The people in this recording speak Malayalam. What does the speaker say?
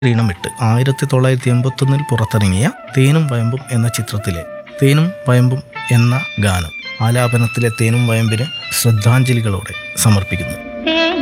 ഈണമിട്ട് 1981 പുറത്തിറങ്ങിയ തേനും വയമ്പും എന്ന ചിത്രത്തിലെ തേനും വയമ്പും എന്ന ഗാനം ആലാപനത്തിലെ തേനും വയമ്പിന് ശ്രദ്ധാഞ്ജലികളോടെ സമർപ്പിക്കുന്നു.